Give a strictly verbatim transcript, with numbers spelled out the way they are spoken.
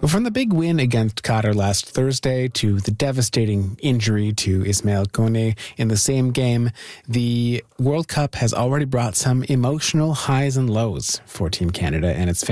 But from the big win against Qatar last Thursday to the devastating injury to Ismail Kone in the same game, the World Cup has already brought some emotional highs and lows for Team Canada and its fans.